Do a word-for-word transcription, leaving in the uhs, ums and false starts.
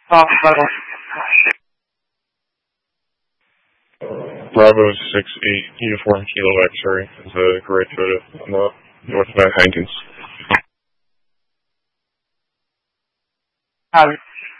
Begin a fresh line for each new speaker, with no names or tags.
Oh, Bravo.
Bravo six eight Uniform Kilo X-ray is a gray photo on the north of Hankins.
Copy.